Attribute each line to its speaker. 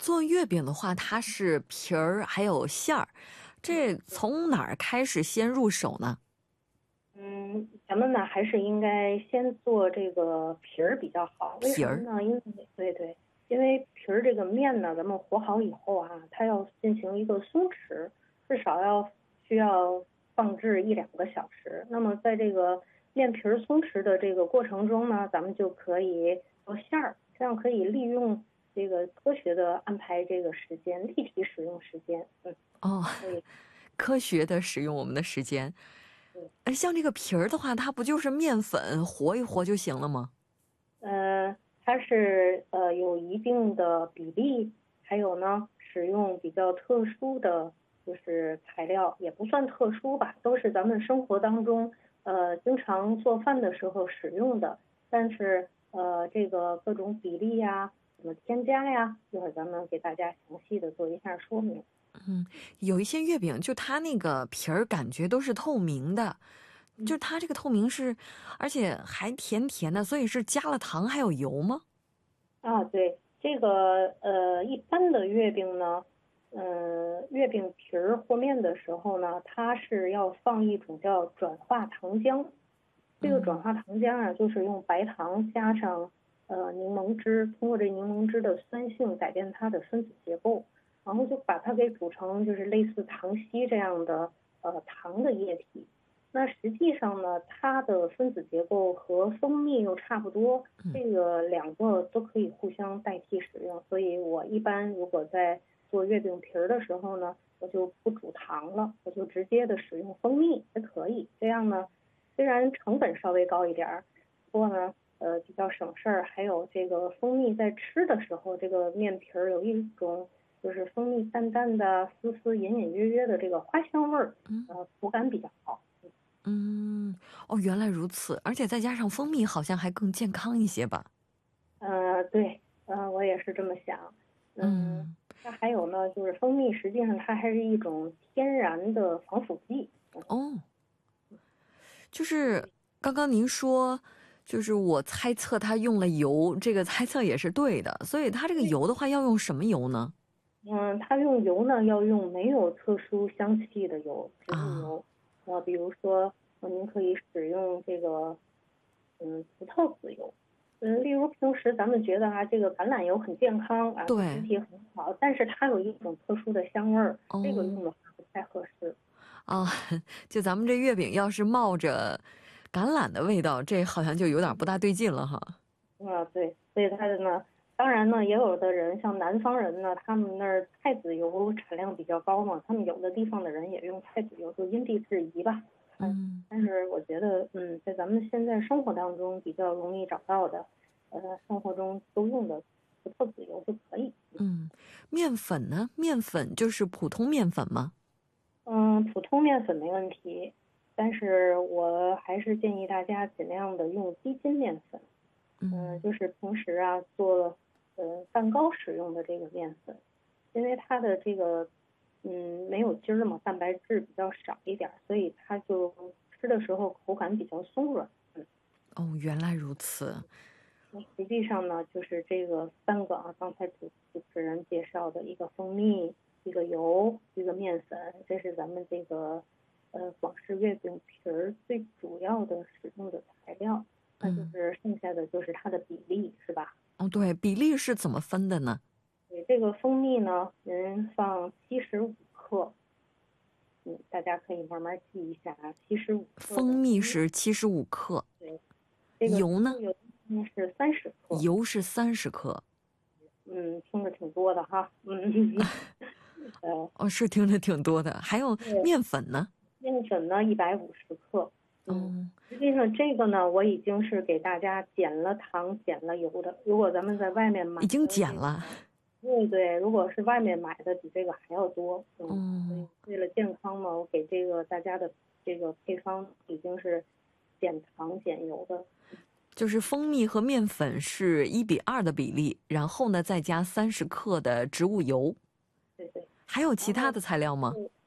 Speaker 1: 做月饼的话，它是皮儿还有馅儿，这从哪儿开始先入手呢？
Speaker 2: 咱们呢还是应该先做这个皮儿比较好。为
Speaker 1: 皮儿，
Speaker 2: 什么呢？因为对对，因为皮儿这个面呢，咱们和好以后啊，它要进行一个松弛，至少需要放置1-2个小时。那么在这个面皮儿松弛的这个过程中呢，咱们就可以做馅儿，这样可以利用这个科学的安排这个时间，立体使用时间。
Speaker 1: 哦，
Speaker 2: 所以
Speaker 1: 科学的使用我们的时间。
Speaker 2: 对。
Speaker 1: 像这个皮儿的话，它不就是面粉和一和就行了吗？
Speaker 2: 呃，它是有一定的比例，还有呢，使用比较特殊的就是材料，也不算特殊吧，都是咱们生活当中经常做饭的时候使用的。但是这个各种比例呀，怎么添加呀，一会儿咱们给大家详细的做一下说明。
Speaker 1: 有一些月饼，就它那个皮儿感觉都是透明的，就
Speaker 2: 嗯。
Speaker 1: 它这个透明是，而且还甜甜的，所以是加了糖还有油吗？
Speaker 2: 对，这个一般的月饼呢，月饼皮儿和面的时候呢，它是要放一种叫转化糖浆。这个转化糖浆啊，就是用白糖加上柠檬汁，通过这柠檬汁的酸性改变它的分子结构，然后就把它给煮成就是类似糖稀这样的糖的液体。那实际上呢，它的分子结构和蜂蜜又差不多，这个两个都可以互相代替使用。所以我一般如果在做月饼皮儿的时候呢，我就不煮糖了，我就直接的使用蜂蜜也可以。这样呢，虽然成本稍微高一点儿，不过呢，比较省事儿。还有这个蜂蜜在吃的时候，这个面皮儿有一种就是蜂蜜淡淡的、丝丝隐隐约约的这个花香味儿，口感比较好。
Speaker 1: 嗯，哦，原来如此，而且再加上蜂蜜，好像还更健康一些吧？
Speaker 2: 对，我也是这么想。
Speaker 1: 嗯，
Speaker 2: 它还有呢，就是蜂蜜，实际上它还是一种天然的防腐剂。
Speaker 1: 哦，就是刚刚您说，就是我猜测它用了油，这个猜测也是对的，所以它这个油的话要用什么油呢？
Speaker 2: 它用油呢要用没有特殊香气的油，植物
Speaker 1: 啊，
Speaker 2: 油。比如说，您可以使用这个葡萄籽油。例如平时咱们觉得这个橄榄油很健康啊，对身
Speaker 1: 对，
Speaker 2: 体很好，但是它有一种特殊的香味儿，这个用
Speaker 1: 哦，
Speaker 2: 的话不太合适。
Speaker 1: 啊，就咱们这月饼要是冒着橄榄的味道，这好像就有点不大对劲了哈。
Speaker 2: 对，所以它的呢，当然呢，也有的人像南方人呢，他们那儿菜籽油产量比较高嘛，他们有的地方的人也用菜籽油，就因地制宜吧。但是我觉得，在咱们现在生活当中比较容易找到的，生活中都用的葡萄籽油就可以。
Speaker 1: 面粉呢？面粉就是普通面粉吗？
Speaker 2: 普通面粉没问题，但是我还是建议大家尽量的用低筋面粉。就是平时做蛋糕使用的这个面粉，因为它的这个没有筋儿嘛，蛋白质比较少一点，所以它就吃的时候口感比较松软。
Speaker 1: 哦，原来如此。
Speaker 2: 那实际上呢，就是这个三个刚才主持人介绍的一个蜂蜜，一个油，一个面粉，这是咱们这个广式月饼皮儿最主要的使用的材料。那就是剩下的就是它的比例，是吧？
Speaker 1: 哦，对，比例是怎么分的呢？
Speaker 2: 对，这个蜂蜜呢，您放75克，大家可以慢慢记一下75克
Speaker 1: 蜂蜜
Speaker 2: 的蜂蜜。
Speaker 1: 是75克，
Speaker 2: 对，这个植
Speaker 1: 油呢？
Speaker 2: 物油呢是30克。
Speaker 1: 油是30克。
Speaker 2: 听着挺多的哈。
Speaker 1: 哦，是听着挺多的。还有
Speaker 2: 对，
Speaker 1: 面粉呢？
Speaker 2: 面粉呢150克。
Speaker 1: 哦，
Speaker 2: 实际上这个呢，我已经是给大家减了糖、减了油的。如果咱们在外面买
Speaker 1: 已经
Speaker 2: 的这个，
Speaker 1: 减了。
Speaker 2: 对对，如果是外面买的，比这个还要多。所以
Speaker 1: 哦，
Speaker 2: 为了健康嘛，我给这个大家的这个配方已经是减糖减油的。
Speaker 1: 就是蜂蜜和面粉是1:2的比例，然后呢再加30克的植物油。
Speaker 2: 对对。
Speaker 1: 还有其
Speaker 2: 然后
Speaker 1: 他的材料吗？